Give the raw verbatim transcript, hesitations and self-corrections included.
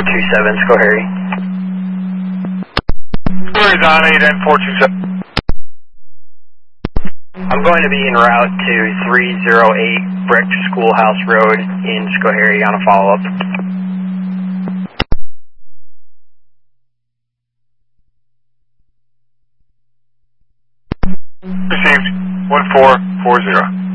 two seven, Schoharie. Schoharie's on eight N four two seven. I'm going to be en route to three oh eight Brick Schoolhouse Road in Schoharie on a follow-up. Received. one four four zero.